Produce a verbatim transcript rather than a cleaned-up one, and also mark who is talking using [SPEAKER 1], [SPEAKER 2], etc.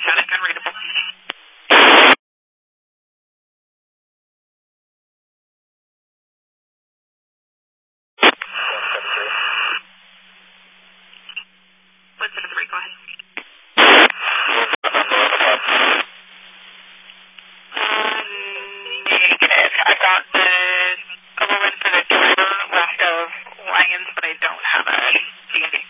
[SPEAKER 1] Static unreadable. What's it three? Go ahead. Um, negative. I got the overrun for the driver west of Lyons, but I don't have a D and D.